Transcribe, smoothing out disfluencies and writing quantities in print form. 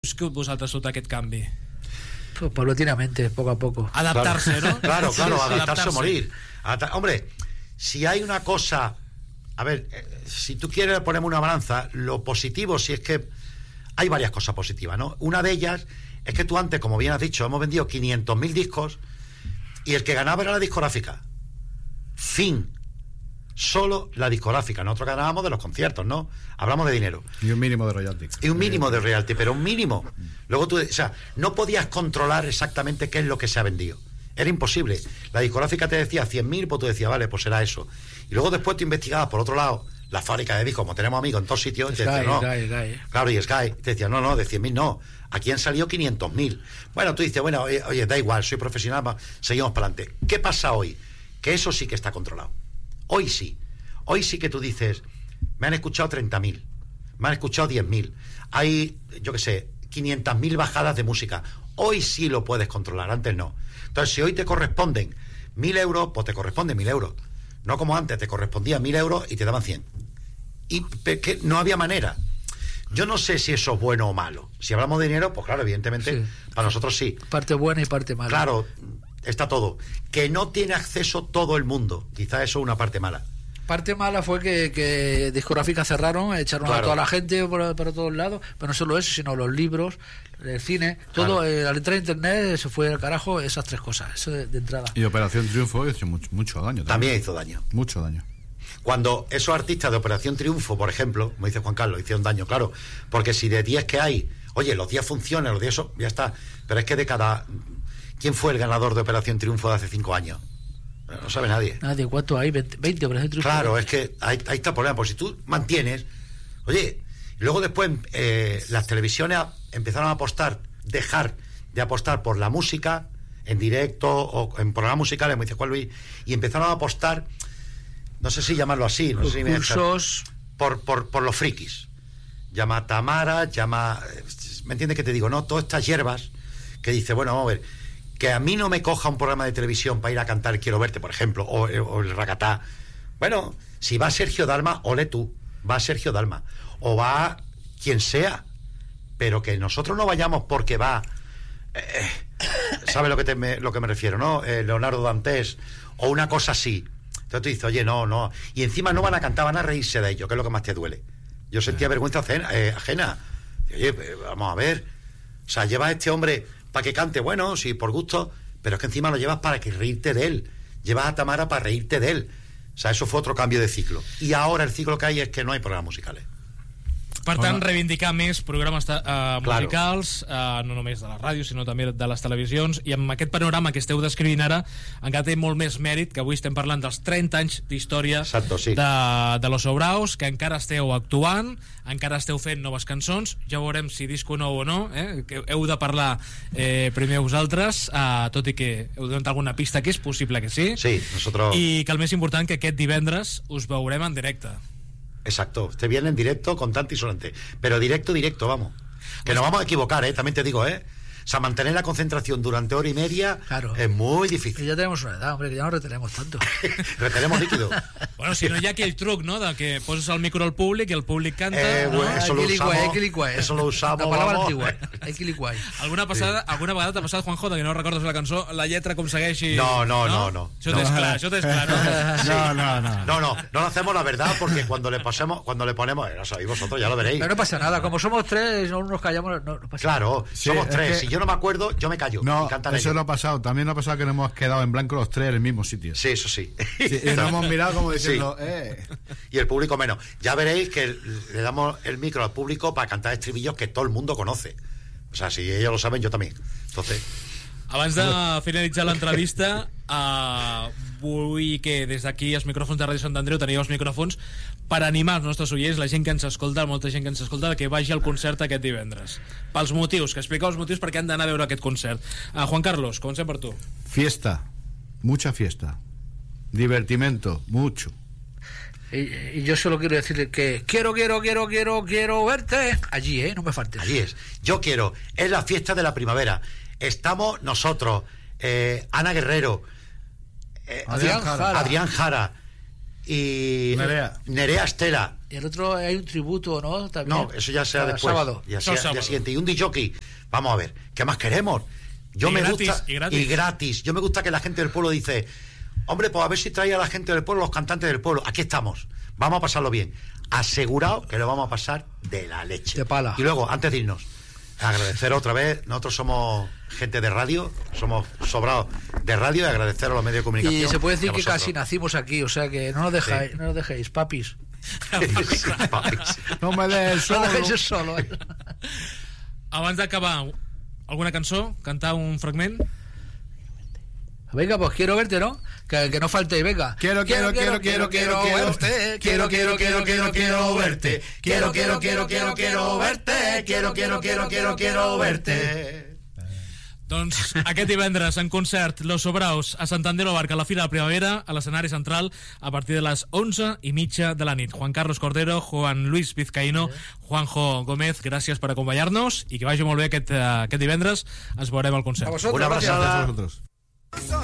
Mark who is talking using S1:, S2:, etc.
S1: viscut vosaltres tot aquest canvi?
S2: Pues paulatinamente, poco a poco.
S1: Adaptarse,
S3: claro,
S1: ¿no?
S3: Claro,
S1: Sí,
S3: adaptarse o morir. Hombre, si hay una cosa... A ver, si tú quieres ponerme una balanza, lo positivo, si es que hay varias cosas positivas, ¿no? Una de ellas es que tú antes, como bien has dicho, hemos vendido 500.000 discos y el que ganaba era la discográfica. Fin. Solo la discográfica. Nosotros ganábamos de los conciertos, ¿no? Hablamos de dinero.
S4: Y un mínimo de royalty.
S3: Y un mínimo de royalty, pero un mínimo. Luego tú, o sea, no podías controlar exactamente qué es lo que se ha vendido. Era imposible. La discográfica te decía 100.000, pues tú decías, vale, pues será eso. Y luego después tú investigabas por otro lado la fábrica de discos, como tenemos amigos en todos sitios, y te decían, no. Claro, y Sky. Te decían, no, de 100.000 no. Aquí han salido 500.000. Bueno, tú dices, bueno, oye, da igual, soy profesional, seguimos para adelante. ¿Qué pasa hoy? Que eso sí que está controlado. Hoy sí que tú dices, me han escuchado 30.000, me han escuchado 10.000, hay, yo qué sé, 500.000 bajadas de música. Hoy sí lo puedes controlar, antes no. Entonces, si hoy te corresponden 1.000 euros, pues te corresponde 1.000 euros. No como antes, te correspondía 1.000 euros y te daban 100. Y que no había manera. Yo no sé si eso es bueno o malo. Si hablamos de dinero, pues claro, evidentemente, sí. Para nosotros sí.
S2: Parte buena y parte mala.
S3: Claro, está todo. Que no tiene acceso todo el mundo. Quizá eso es una parte mala.
S2: Parte mala fue que discográficas cerraron, echaron a toda la gente para todos lados, pero no solo eso, sino los libros, el cine, todo, al entrar a internet se fue al carajo, esas tres cosas, eso de entrada.
S4: Y Operación Triunfo hizo mucho daño.
S3: También hizo daño.
S4: Mucho daño.
S3: Cuando esos artistas de Operación Triunfo, por ejemplo, como dice Juan Carlos, hicieron daño, claro, porque si de 10 que hay, oye, los 10 funcionan, los 10 eso, ya está, pero es que de cada... ¿Quién fue el ganador de Operación Triunfo de hace 5 años? No sabe nadie.
S2: Nadie, ¿cuánto hay? 20 Operación Triunfo.
S3: Claro, es que ahí está el problema, porque si tú mantienes, oye, luego después las televisiones empezaron a dejar de apostar por la música en directo o en programas musicales, como dice Juan Luis, y empezaron a apostar, no sé si llamarlo así, no sé si
S2: cursos
S3: por los frikis. Llama a Tamara, ¿me entiendes qué te digo? No, todas estas hierbas que dice, bueno, vamos a ver, que a mí no me coja un programa de televisión para ir a cantar Quiero Verte, por ejemplo, o el Racatá. Bueno, si va Sergio Dalma, ole tú, va Sergio Dalma, o va quien sea, pero que nosotros no vayamos porque va, ¿sabes lo que me refiero, no? Leonardo Dantes, o una cosa así. Entonces tú dices, oye, no, y encima no van a cantar, van a reírse de ello, que es lo que más te duele. Yo sentía vergüenza ajena. Oye, vamos a ver, o sea, lleva a este hombre para que cante, bueno, sí, por gusto, pero es que encima lo llevas para que reírte de él. Llevas a Tamara para reírte de él. O sea, eso fue otro cambio de ciclo. Y ahora el ciclo que hay es que no hay programas musicales.
S1: Per tant, reivindicar més programes musicals, no només de la ràdio, sinó també de les televisions, i amb aquest panorama que esteu descrivint ara, encara té molt més mèrit, que avui estem parlant dels 30 anys d'història de Los Sobraos, que encara esteu actuant, encara esteu fent noves cançons, ja veurem si disco nou o no, que heu de parlar primer vosaltres, tot i que heu donat alguna pista que és possible que sí, i que el més important, que aquest divendres us veurem en directe.
S3: Exacto, este viene en directo con Tanti Solante, pero directo, vamos, que nos vamos a equivocar, también te digo, o sea, mantener la concentración durante hora y media, claro, es muy difícil.
S2: Y ya tenemos una edad, hombre, que ya no retenemos tanto.
S3: Retenemos líquido.
S1: Bueno, si no hi ha aquell truc, no?, de que poses el micro al públic i el públic canta, no?
S3: Eso lo usamos.
S2: La palabra antigua, equiliquai.
S1: Alguna vegada t'ha passat, Juanjo, que no recordes la cançó, la lletra com segueixi?
S3: No.
S1: Això t'és clar,
S3: no? No lo hacemos, la verdad, porque cuando le ponemos, no sabéis vosotros, ya lo veréis.
S2: Pero no pasa nada, como somos tres, no nos callamos, no pasa nada.
S3: Claro, somos tres, yo no me acuerdo, yo me callo.
S4: No, eso no ha pasado. También no ha pasado que nos hemos quedado en blanco los tres en el mismo sitio.
S3: Sí, eso sí.
S4: Y nos hemos mirado como diciendo,
S3: Y el público menos. Ya veréis que le damos el micro al público para cantar estribillos que todo el mundo conoce. O sea, si ellos lo saben, yo también. Entonces...
S1: Abans de finalitzar l'entrevista, vull que des d'aquí els micròfons de Ràdio Sant Andreu teniu els micròfons per animar els nostres oients, la gent que ens escolta, molta gent que ens escolta, que vagi al concert aquest divendres. Pels motius, que expliqueu els motius perquè han d'anar a veure aquest concert. Juan Carlos, comencem per tu.
S4: Fiesta, mucha fiesta, divertimento, mucho.
S2: Y yo solo quiero decirle que quiero verte allí, no me faltes.
S3: Allí es, yo quiero, es la fiesta de la primavera. Estamos nosotros, Ana Guerrero, Adrián Jara y Nerea Estela.
S2: Y el otro hay un tributo, ¿no? También.
S3: No, eso ya sea después.
S2: Sábado.
S3: Ya sea
S1: sábado.
S3: día siguiente. Y un DJ, vamos a ver, ¿qué más queremos? Yo
S1: Y
S3: me
S1: gratis,
S3: gusta.
S1: y
S3: gratis. Yo me gusta que la gente del pueblo dice, hombre, pues a ver si trae a la gente del pueblo, los cantantes del pueblo. Aquí estamos. Vamos a pasarlo bien. Asegurado que lo vamos a pasar de la leche.
S2: De pala.
S3: Y luego, antes de irnos, agradecer otra vez. Nosotros somos gente de radio, somos sobrados de radio, y agradecer a los medios de comunicación.
S2: Y se puede decir
S3: y a
S2: que
S3: vosotros.
S2: casi nacimos aquí, o sea que no nos dejéis,
S3: Sí.
S2: no nos dejéis, papis.
S3: Sí, papis.
S4: No me des
S2: No
S4: solo.
S2: nos dejéis solo.
S1: Abans d'acabar, alguna cançó? Cantar un fragment?
S2: Venga, pues quiero verte, ¿no? Que no faltéis, venga.
S4: Quiero verte.
S2: Quiero verte.
S3: Quiero verte.
S1: Doncs aquest divendres en concert Los Sobraos a Sant Andreu Barca a la Fira de la Primavera a l'escenari central a partir de les 11:30 de la nit. Juan Carlos Cordero, Juan Luis Vizcaíno, Juanjo Gómez, gràcies per acompanyar-nos i que vagi molt bé aquest divendres. Ens veurem al concert.
S2: A vosotros,
S3: Una
S2: gracias.
S3: abraçada.
S4: A vosotros.